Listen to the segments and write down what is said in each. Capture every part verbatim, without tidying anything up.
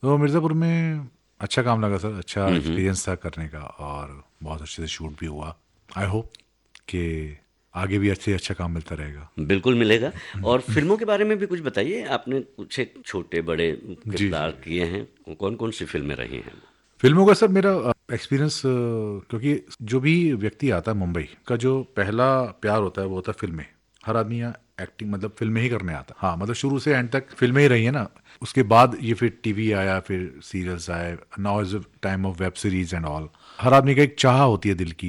तो मिर्ज़ापुर में अच्छा काम लगा सर, अच्छा हम्म हम्म। एक्सपीरियंस था करने का और बहुत अच्छे से शूट भी हुआ। आई होप कि आगे भी अच्छे अच्छा काम मिलता रहेगा। बिल्कुल मिलेगा। और फिल्मों के बारे में भी कुछ बताइए, आपने कुछ एक छोटे बड़े जी किरदार जी। किए हैं, कौन कौन सी फिल्में रही हैं? फिल्मों का सर मेरा एक्सपीरियंस, क्योंकि जो भी व्यक्ति आता है मुंबई का, जो पहला प्यार होता है वो होता है फिल्में। हर आदमी यहाँ एक्टिंग मतलब फिल्में ही करने आता, हाँ मतलब शुरू से एंड तक फिल्में ही रही है ना। उसके बाद ये फिर टीवी आया, फिर सीरियल्स आए, now is time of web series and all. हर आदमी का एक चाह होती है दिल की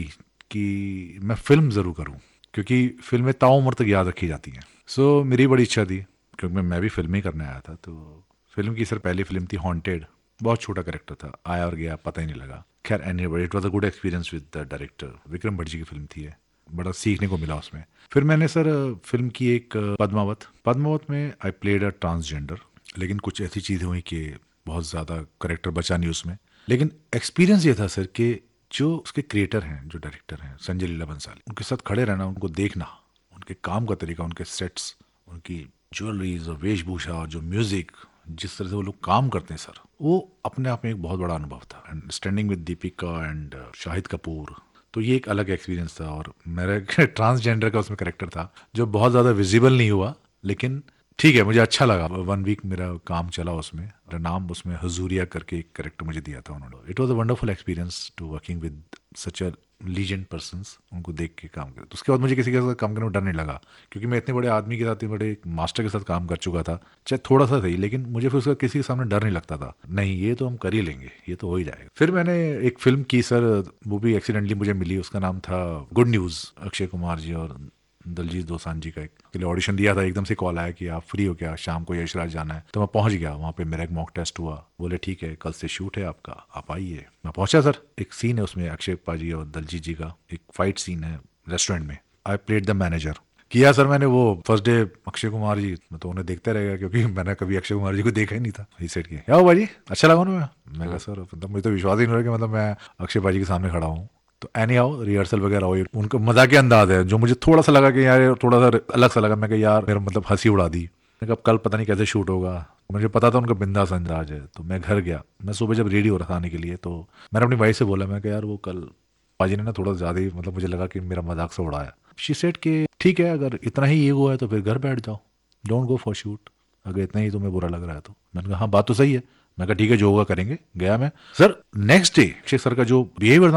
कि मैं फिल्म ज़रूर करूँ, क्योंकि फिल्में ताउम्र तक याद रखी जाती हैं। सो so, मेरी बड़ी इच्छा थी, क्योंकि मैं मैं भी फिल्म ही करने आया था। तो फिल्म की सर पहली फिल्म थी हॉन्टेड। बहुत छोटा करेक्टर था, आया और गया पता ही नहीं लगा। खैर any but it was a good experience with the director, Vikram Bhatt ji की फिल्म थी ये। बड़ा सीखने को मिला उसमें। फिर मैंने सर फिल्म की एक अ, पद्मावत। पद्मावत में आई प्लेड अ ट्रांसजेंडर, लेकिन कुछ ऐसी चीज़ें हुई कि बहुत ज़्यादा करेक्टर बचा नहीं उसमें। लेकिन एक्सपीरियंस ये था सर कि जो उसके क्रिएटर हैं, जो डायरेक्टर हैं संजय लीला बंसाली, उनके साथ खड़े रहना, उनको देखना, उनके काम का तरीका, उनके सेट्स, उनकी ज्वेलरीज और वेशभूषा और जो म्यूजिक, जिस तरह से वो लोग काम करते हैं सर, वो अपने आप में एक बहुत बड़ा अनुभव था। And standing with Deepika and Shahid Kapoor, तो ये एक अलग एक्सपीरियंस था। और मेरा ट्रांसजेंडर का उसमें करेक्टर था जो बहुत ज़्यादा विजिबल नहीं हुआ, लेकिन ठीक है, मुझे अच्छा लगा। वन वीक मेरा काम चला उसमें। मेरा नाम उसमें हजूरिया करके एक करेक्टर मुझे दिया था उन्होंने। It was a wonderful experience to working with such a legend persons, उनको देख के काम करें। तो उसके बाद मुझे किसी के साथ काम करने में डर नहीं लगा, क्योंकि मैं इतने बड़े आदमी के साथ, इतने बड़े एक मास्टर के साथ काम कर चुका था। चाहे थोड़ा सा सही, लेकिन मुझे फिर उसका किसी के सामने डर नहीं लगता था। नहीं, ये तो हम कर ही लेंगे, ये तो हो ही जाएगा। फिर मैंने एक फिल्म की सर, वो भी एक्सीडेंटली मुझे मिली। उसका नाम था गुड न्यूज़, अक्षय कुमार जी और दलजीत दोसांझ जी का। एक के लिए ऑडिशन दिया था, एकदम से कॉल आया कि आप फ्री हो क्या, शाम को यशराज जाना है। तो मैं पहुंच गया वहाँ पे, मेरा एक मॉक टेस्ट हुआ। बोले ठीक है, कल से शूट है आपका, आप आइए। मैं पहुंचा सर। एक सीन है उसमें अक्षय पाजी और दलजीत जी का, एक फाइट सीन है रेस्टोरेंट में। I played the manager. किया सर मैंने वो फर्स्ट डे। अक्षय कुमार जी, मैं तो उन्हें देखते रहेगा, क्योंकि मैंने कभी अक्षय कुमार जी को देखा ही नहीं था। ही सेट किया, क्या हो भाजी, अच्छा लगा ना? मैं मैं कहा हाँ। सर, मतलब मुझे तो विश्वास ही नहीं हो रहा कि मतलब मैं अक्षय भाजी के सामने खड़ा हूँ। तो एनी हाउ रिहर्सल वगैरह हुई, उनका मजाकिया अंदाज है जो मुझे थोड़ा सा लगा कि यार ये थोड़ा सा अलग सा लगा। मैं कहा यार, मेरा मतलब हंसी उड़ा दी। मैं कहा अब कल पता नहीं कैसे शूट होगा। मुझे पता था उनका बिंदास अंदाज है। तो मैं घर गया। मैं सुबह जब रेडी हो रहा था आने के लिए, तो मैंने अपनी वाइफ से बोला, मैं कहा यार वो कल पाजी ने ना थोड़ा ज़्यादा ही, मतलब मुझे लगा कि मेरा मजाक से उड़ाया। शी सेड कि ठीक है, अगर इतना ही ईगो है तो फिर घर बैठ जाओ, डोंट गो फॉर शूट, अगर इतना ही तुम्हें बुरा लग रहा है तो। मैंने कहा हाँ बात तो सही है। मैं कहा ठीक है, जो होगा करेंगे। गया मैं sir. Next day Akshay sir का जो बिहेवियर